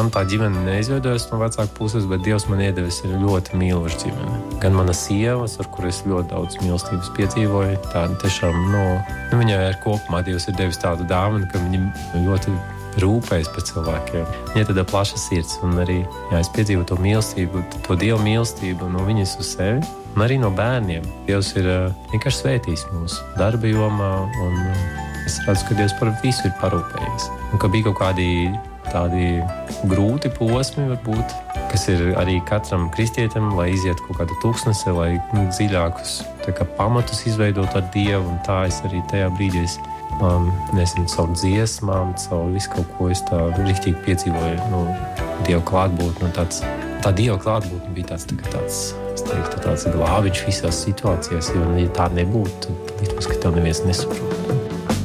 man tā ģimene neizveidojas no vecāku puses, bet Dievs man iedevis ir ļoti mīloša ģimene. Gan mana sievas, ar kuru es ļoti daudz mīlestības piedzīvoju, tāda tiešām, viņai ir kopumā Dievs ir devis tādu dāvanu, ka viņa ļoti rūpējas par cilvēkiem. Viņa ir tāda plaša sirds, un arī, es piedzīvoju to mīlestību, to Dievu mīlestību no viņas uz sevi, un arī no bērniem. Dievs ir vienkārši svētījis mūsu darba jomā, un es redzu, ka Dievs par visu ir parūpējies. Un ka bija kaut kādi tādi grūti posmi, varbūt, kas ir arī katram kristietim, lai iziet kaut kādu tūkstnesi, lai dziļākus pamatus izveidot ar Dievu, un tā es arī tajā brīdī caur dziesmām, caur visu kaut ko es tā riktīgi piedzīvoju, Dieva klātbūtni, tā Dieva klātbūtne bija tāds glābiņš visās situācijās, jo, ja tā nebūtu, tad liktos, ka tev neviens nesaprot.